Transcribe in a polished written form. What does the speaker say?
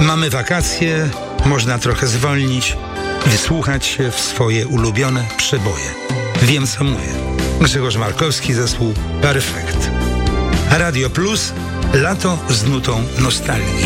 Mamy wakacje, można trochę zwolnić, wysłuchać się w swoje ulubione przeboje. Wiem, co mówię. Grzegorz Markowski, zespół Perfekt. Radio Plus, lato z nutą nostalgii.